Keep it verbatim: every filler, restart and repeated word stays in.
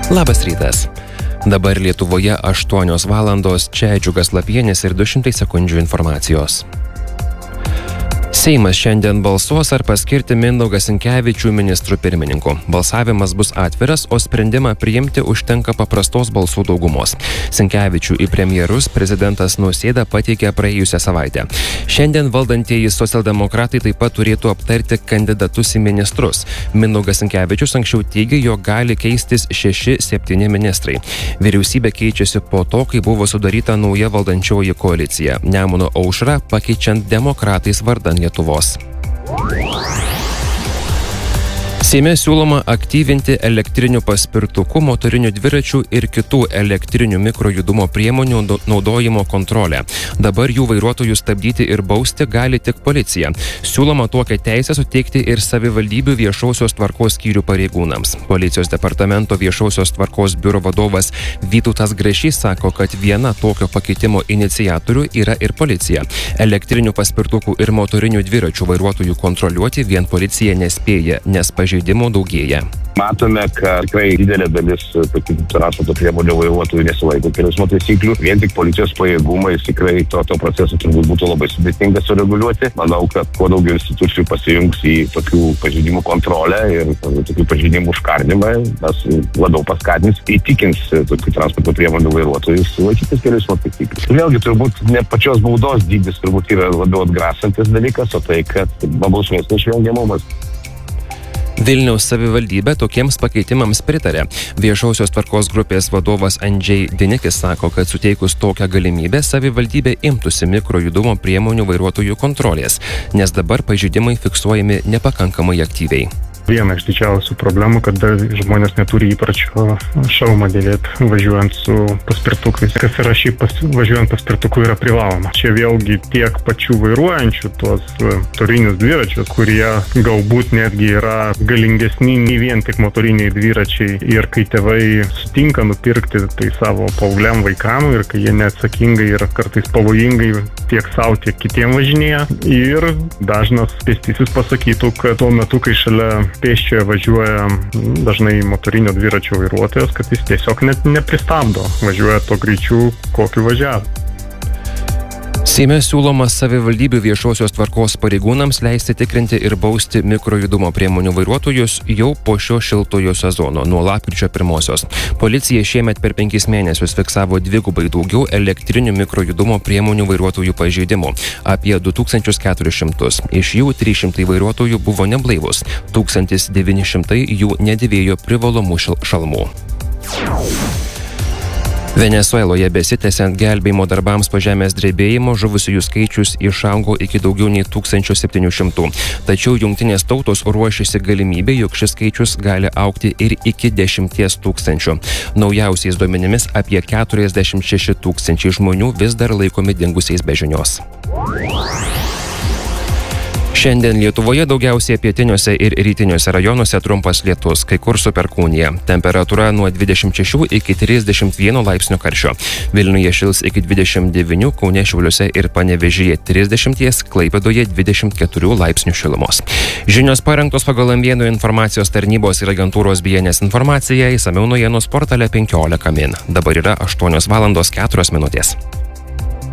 Labas rytas. Dabar Lietuvoje aštuonios valandos, čia Džiugas Lapienis ir du šimtai sekundžių informacijos. Seimas šiandien balsuos ar paskirti Mindaugą Sinkevičių ministru pirmininku. Balsavimas bus atviras, o sprendimą priimti užtenka paprastos balsų daugumos. Sinkevičių į premjerus prezidentas Nausėda pateikė praėjusią savaitę. Šiandien valdantieji socialdemokratai taip pat turėtų aptarti kandidatus į ministrus. Mindaugas Sinkevičius anksčiau teigė, jog gali keistis šeši septyni ministrai. Vyriausybė keičiasi po to, kai buvo sudaryta nauja valdančioji koalicija. Nemuno aušrą pakeičiant demokratais vardan Lietuvos. Seime siūloma aktyvinti elektrinių paspirtukų, motorinių dviračių ir kitų elektrinių mikrojudumo priemonių naudojimo kontrolę. Dabar jų vairuotojų stabdyti ir bausti gali tik policija. Siūloma tokią teisę suteikti ir savivaldybių viešosios tvarkos skyrių pareigūnams. Policijos departamento viešosios tvarkos biuro vadovas Vytautas Grašys sako, kad viena tokio pakeitimo iniciatorių yra ir policija. Elektrinių paspirtukų ir motorinių dviračių vairuotojų kontroliuoti vien policija nespėja, nes pažeidimų daugėja. Matome, kad tikrai didelė dalis tokių transporto priemonių vairuotojų nesilaiko kelių eismo taisyklių. Vien tik policijos pajėgumais tikrai to, to proceso turbūt būtų labai sudėtinga sureguliuoti. Manau, kad kuo daugiau institucijų pasijungs į tokių pažeidimų kontrolę ir tokių pažeidimų užkardymą, mes labiau paskatins, įtikins tokių transporto priemonių vairuotojus laikytis kelių eismo taisyklių. Vėlgi, turbūt ne pačios baudos dydis turbūt yra labiau atgrasantis dalykas, o tai, kad bausmės neišvengiamumas. Vilniaus savivaldybė tokiems pakeitimams pritarė. Viešosios tvarkos grupės vadovas Andžej Dinikis sako, kad suteikus tokią galimybę savivaldybė imtųsi mikrojudumo priemonių vairuotojų kontrolės, nes dabar pažeidimai fiksuojami nepakankamai aktyviai. Viena iš didžiausių problemų, kad žmonės neturi įpračio šalmą dėvėti važiuojant su paspirtukais. Kas yra šiaip pas, važiuojant paspirtuku yra privaloma. Čia vėlgi tiek pačių vairuojančių tuos motorinius dviračius, kurie galbūt netgi yra galingesni nei vien tik motoriniai dviračiai. Ir kai tėvai sutinka nupirkti tai savo paaugliam vaikam ir kai jie neatsakingai ir kartais pavojingai tiek savo, tiek kitiem važinėja. Ir dažnas pėstysis pasakytų, kad tuo metu, kai šalia pėsčioje važiuoja dažnai motorinio dviračio vairuotojas, kad jis tiesiog net nepristabdo, važiuoja to greičiu, kokiu važiavo. Seime siūloma savivaldybių viešosios tvarkos pareigūnams leisti tikrinti ir bausti mikrojudumo priemonių vairuotojus jau po šio šiltojo sezono, nuo lapkričio pirmosios. Policija šiemet per penkis mėnesius fiksavo dvigubai daugiau elektrinių mikrojudumo priemonių vairuotojų pažeidimų – apie du tūkstančius keturis šimtus. Iš jų trys šimtai vairuotojų buvo neblaivus, tūkstantis devyni šimtai jų nedėvėjo privalomų šalmų. Venesueloje besitęsiant gelbėjimo darbams po žemės drebėjimo žuvusiųjų skaičius išaugo iki daugiau nei tūkstančio septynių šimtų. Tačiau jungtinės tautos ruošiasi galimybė, jog šis skaičius gali augti ir iki dešimties tūkstančių. Naujausiais duomenimis apie keturiasdešimt šeši tūkstančiai žmonių vis dar laikomi dingusiais be žinios. Šiandien Lietuvoje daugiausiai pietiniuose ir rytiniuose rajonuose trumpas lietus, kai kur su perkūnija. Temperatūra nuo dvidešimt šešių iki trisdešimt vieno laipsnio karščio. Vilniuje šils iki dvidešimt devynių, Kaune, Šiauliuose ir Panevėžyje trisdešimt, Klaipėdoje dvidešimt keturių laipsnių šilumos. Žinios parengtos pagal Amvienų informacijos tarnybos ir agentūros B N S informaciją, išsamiau naujienų portale penkiolika min. Dabar yra aštuonios valandos keturios minutės.